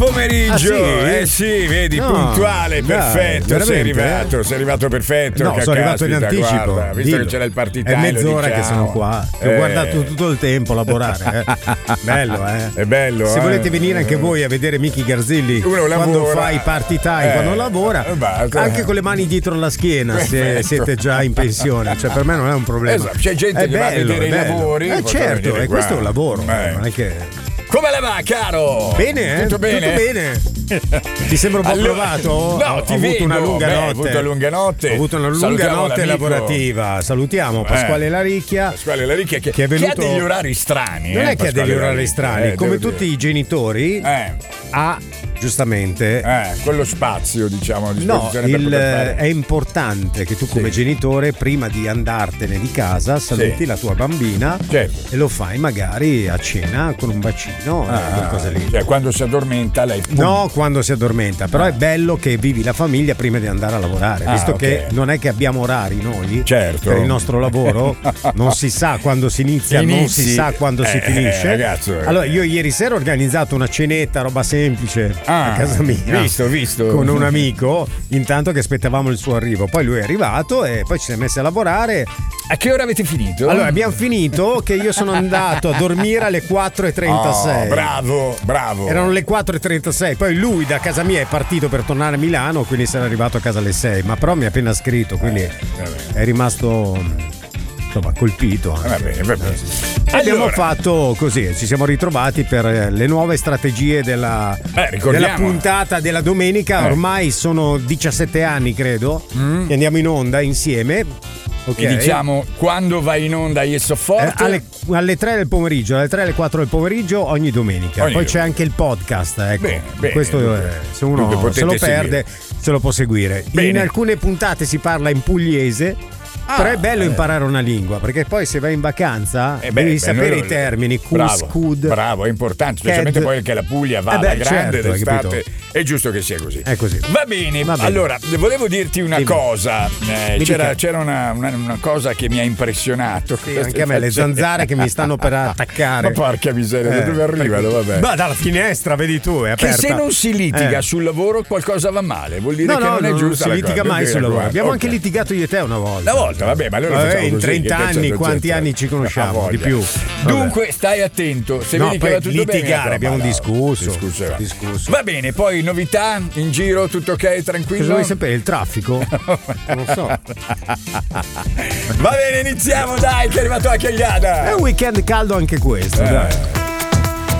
pomeriggio. Sì? Vedi, No, puntuale, dai, perfetto. Sei veramente? arrivato perfetto. No, che sono arrivato in caspita, anticipo. guarda, visto Dillo. che c'era il partitale. È mezz'ora che sono diciamo. qua. Ho guardato tutto il tempo lavorare. Bello, È bello. Se volete venire anche voi a vedere Miki Garzilli Uno quando lavora. fa i party time, quando lavora, basta. anche con le mani dietro la schiena, se Perfetto. siete già in pensione. Cioè, per me non è un problema. Esatto, c'è gente È che va a bello, vedere è i bello. lavori. possono Certo, venire e qua. questo è un lavoro. Non è che... Come le va, caro? Bene, Tutto bene? Tutto bene. Ti sembra un po' provato? No, Ho ti avuto vedo. una lunga Beh, notte. Ho avuto una lunga notte. Ho avuto una lunga Salutiamo notte l'amico. lavorativa. Salutiamo Pasquale Laricchia. Pasquale Laricchia che è venuto... ha degli orari strani. Non è che ha degli orari strani, come devo tutti i genitori, ha giustamente quello spazio, diciamo, a no, disposizione per poter fare. è importante che tu come genitore prima di andartene di casa saluti la tua bambina e lo fai magari a cena con un bacino quelle cose lì. Cioè quando si addormenta lei No, quando si addormenta, però è bello che vivi la famiglia prima di andare a lavorare, visto che non è che abbiamo orari noi per il nostro lavoro, non si sa quando si inizia, non si sa quando si finisce. Ragazzo, Allora io ieri sera ho organizzato una cenetta, roba semplice a casa mia, visto con un amico, intanto che aspettavamo il suo arrivo. Poi lui è arrivato e poi ci siamo messi a lavorare. A che ora avete finito? Allora abbiamo finito che io sono andato a dormire alle 4:36. Bravo. Erano le 4:36. Poi lui da casa mia è partito per tornare a Milano, quindi sarà arrivato a casa alle 6. Ma però mi ha appena scritto, quindi è rimasto insomma colpito anche. Va bene. Abbiamo fatto così, ci siamo ritrovati per le nuove strategie della puntata della domenica. Ormai sono 17 anni credo che andiamo in onda insieme. E diciamo quando vai in onda Yes of Forte alle 3 del pomeriggio, alle 3 alle 4 del pomeriggio ogni domenica. Poi c'è anche il podcast, ecco. Bene, questo se uno se lo perde se lo può seguire. In alcune puntate si parla in pugliese. Però è bello imparare una lingua, perché poi se vai in vacanza devi sapere i termini. Bravo, è importante, specialmente poi che la Puglia va alla grande d'estate. È giusto che sia così. È così. Va bene. Allora, volevo dirti una cosa. C'era una cosa che mi ha impressionato. Sì, anche a me, le zanzare che mi stanno per attaccare. Ma porca miseria, da dove arrivano? Vabbè. Ma dalla finestra, vedi tu, è aperta. Che se non si litiga sul lavoro qualcosa va male, vuol dire che non è giusto. Non si litiga mai sul lavoro. Abbiamo anche litigato io e te una volta. Vabbè, ma allora in 30 anni, quanti anni ci conosciamo? Di più. Dunque, stai attento. Se vedi che va tutto litigare, bene, abbiamo discusso. Va bene, poi novità in giro, tutto ok, tranquillo. Cosa vuoi sapere? Il traffico? Non so. Va bene, iniziamo, dai, che è arrivato anche Iada. È un weekend caldo anche questo, dai.